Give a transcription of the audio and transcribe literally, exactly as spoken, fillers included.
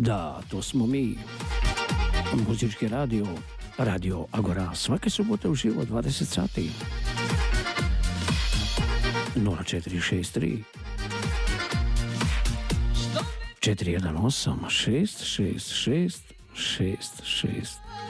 Da, to smo mi. Muzički radio, Radio Agora, svake subote uživo dvadeset sati. nula četiri šest tri četiri jedan osam šest šest šest šest šest.